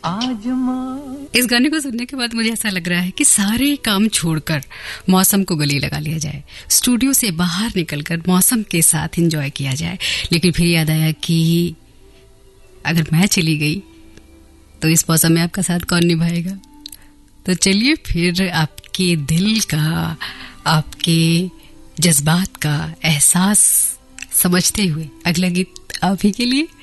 इस गाने को सुनने के बाद मुझे ऐसा लग रहा है कि सारे काम छोड़कर मौसम को गले लगा लिया जाए, स्टूडियो से बाहर निकलकर मौसम के साथ एंजॉय किया जाए। लेकिन फिर याद आया कि अगर मैं चली गई तो इस मौसम में आपका साथ कौन निभाएगा। तो चलिए फिर आपके दिल का, आपके जज्बात का एहसास समझते हुए अगला गीत आप ही के लिए।